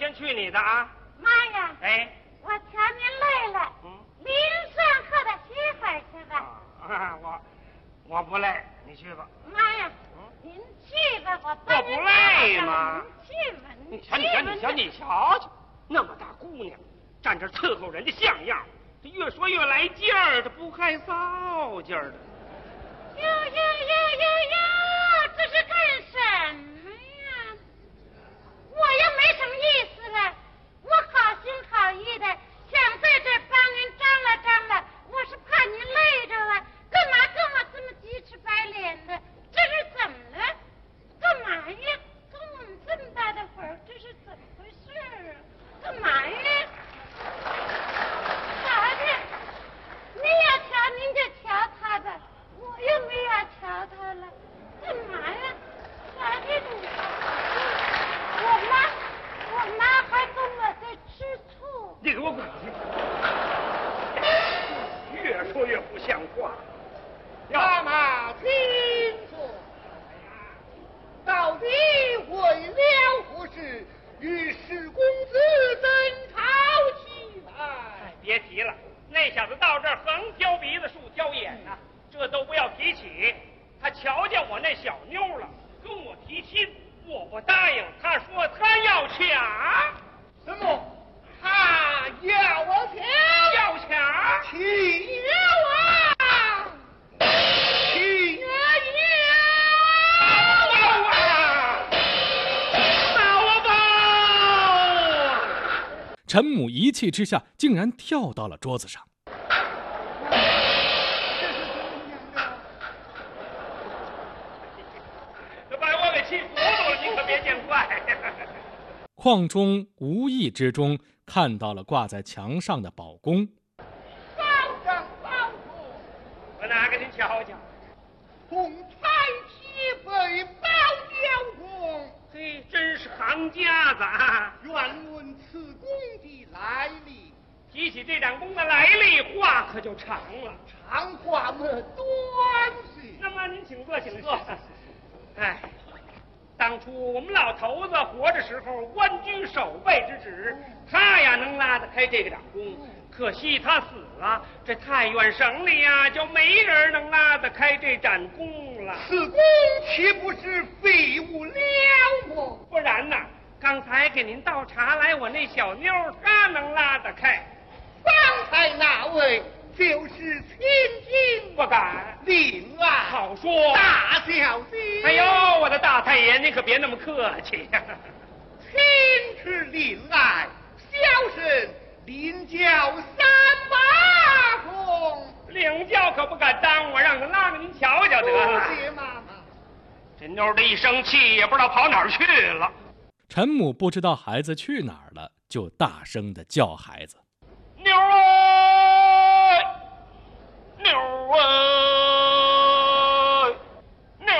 先去你的啊。 妈呀！ 哎， 我瞧您累了，临上和他媳妇儿去吧。 我不累，你去吧。 妈呀，您去吧，我不累吗？ 您去吧， 你瞧瞧，那么大姑娘，站这伺候人家像样，这越说越来劲儿，这不害臊劲儿的。 哟，这是干什么呀？我又没什么意思了，我好心好意的想在这帮您张罗，我是怕您累着了，干嘛跟我这么鸡翅白脸的？这是怎么了？干嘛呀？跟我们这么大的会儿，这是怎么回事啊？干嘛呀？啥的？您要瞧您就瞧他吧，我又没要瞧他了，干嘛呀？啥的你？我妈还跟我在吃醋。 你给我滚！越说越不像话。 妈妈请坐。到底为了何事与史公子争吵起来？ 别提了，那小子到这儿横挑鼻子竖挑眼呐，这都不要提起。他瞧见我那小妞了，跟我提亲，我不答应，他说他要抢。 什么？他要抢？ 要抢？ 请啊！请陈母一气之下，竟然跳到了桌子上。 这把我给气糊涂了，你可别见怪。 邝中无意之中看到了挂在墙上的宝弓。 保长保主， 我拿给您瞧瞧。 红彩旗飞宝雕弓， 嘿，真是行家子啊！ 愿问此弓的来历。 提起这盏弓的来历，话可就长了。 长话么短些。 那么您请坐，请坐。哎，当初我们老头子活着时候，官居守备之职，他呀能拉得开这个掌弓。可惜他死了，这太原省里呀就没人能拉得开这盏弓了。 此弓岂不是废物了么？ 不然呐，刚才给您倒茶来，我那小妞她能拉得开。 方才那位就是千金， 不敢。 令爱好说， 大小姐。 哎呦，我的大太爷，您可别那么客气呀。 亲之令爱，小生领教三把弓。 领教可不敢当，我让他拉着您瞧瞧得了。 谢谢妈妈。 这妞的一生气，也不知道跑哪儿去了。 陈母不知道孩子去哪儿了，就大声地叫孩子：“ 妞儿，妞儿，妞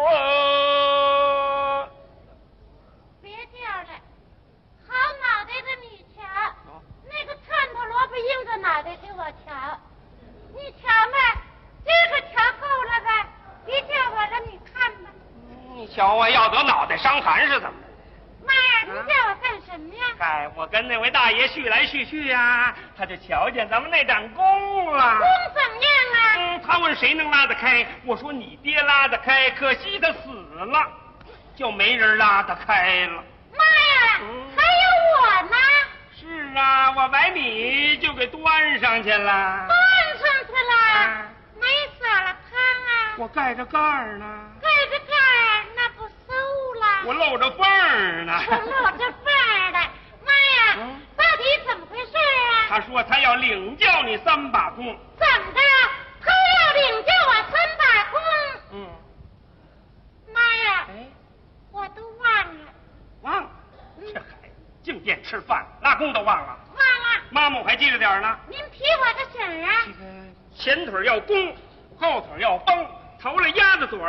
儿！” 别叫了，好脑袋的你瞧，那个窜头萝卜缨子脑袋给我瞧，你瞧吧，这个瞧够了吧？别叫我了，你看吧。 你瞧啊，要得脑袋伤寒是怎么的？ 妈呀，你叫我干什么呀？ 哎，我跟那位大爷叙来叙去呀，他就瞧见咱们那盏弓了。 弓怎么样啊？ 他问谁能拉得开，我说你爹拉得开，可惜他死了，就没人拉得开了。 妈呀，还有我呢！ 是啊，我把你就给端上去了。 端上去了，没撒了糠啊？ 我盖着盖儿呢。 盖着盖儿，那不馊了？ 我露着缝儿呢。 我露着缝儿的，妈呀，到底怎么回事啊？ 他说他要领教你三把弓。 怎么的？他要领教我三把弓？妈呀，我都忘了。 忘了？这孩子净惦吃饭，拉弓都忘了。 忘了。 妈妈我还记着点呢。 您批我个醒啊？ 前腿要弓，后腿要绷，头了鸭子嘴